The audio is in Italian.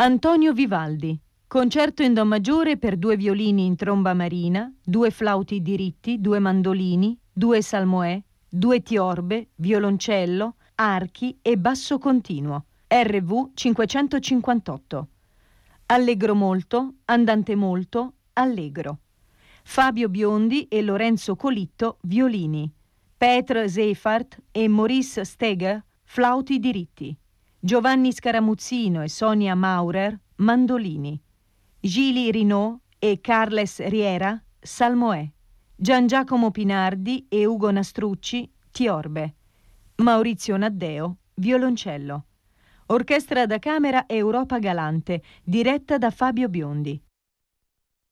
Antonio Vivaldi. Concerto in do maggiore per 2 violini in tromba marina, 2 flauti diritti, 2 mandolini, 2 salmoè, 2 tiorbe, violoncello, archi e basso continuo. RV 558. Allegro molto, andante molto, allegro. Fabio Biondi e Lorenzo Colitto, violini. Petr Seifert e Maurice Steger, flauti diritti. Giovanni Scaramuzzino e Sonia Maurer, mandolini. Gili Rinaud e Carles Riera, salmoè. Gian Giacomo Pinardi e Ugo Nastrucci, tiorbe. Maurizio Naddeo, violoncello. Orchestra da camera Europa Galante, diretta da Fabio Biondi.